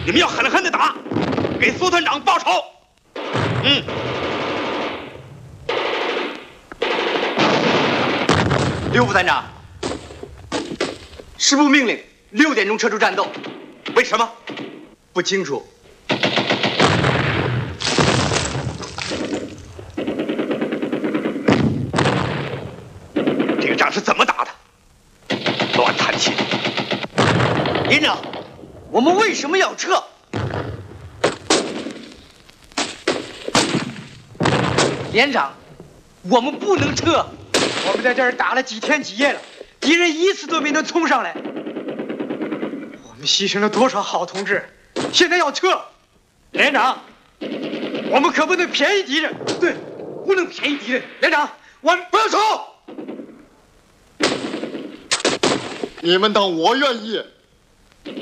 你们要狠狠的打，给苏团长报仇。 刘副团长，师部命令6点钟撤出战斗。 为什么？ 不清楚。 这个仗是怎么打的？乱弹琴！ 连长，我们为什么要撤？连长，我们不能撤。我们在这儿打了几天几夜了，敌人一次都没能冲上来。我们牺牲了多少好同志，现在要撤。连长，我们可不能便宜敌人。对，不能便宜敌人。连长，我们不要走。 你们当我愿意？